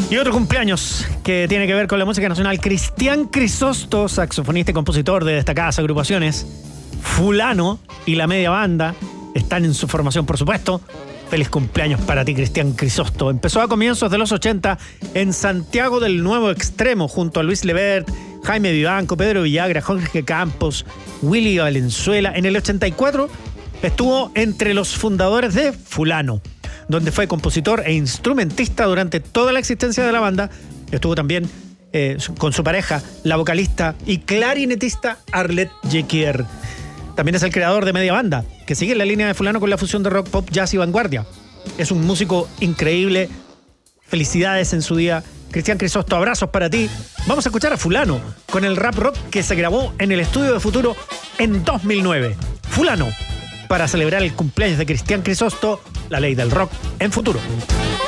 Y otro cumpleaños que tiene que ver con la música nacional. Cristian Crisosto, saxofonista y compositor de destacadas agrupaciones. Fulano y la media banda están en su formación, por supuesto. Feliz cumpleaños para ti, Cristian Crisosto. Empezó a comienzos de los 80 en Santiago del Nuevo Extremo, junto a Luis Lebert, Jaime Vivanco, Pedro Villagra, Jorge Campos, Willy Valenzuela. En el 84 estuvo entre los fundadores de Fulano, donde fue compositor e instrumentista durante toda la existencia de la banda. Estuvo también con su pareja, la vocalista y clarinetista Arlette Jequier. También es el creador de Media Banda, que sigue en la línea de Fulano con la fusión de rock, pop, jazz y vanguardia. Es un músico increíble. Felicidades en su día. Cristian Crisosto, abrazos para ti. Vamos a escuchar a Fulano con el rap rock que se grabó en el estudio de Futuro en 2009. Fulano, para celebrar el cumpleaños de Cristian Crisosto, la ley del rock en Futuro.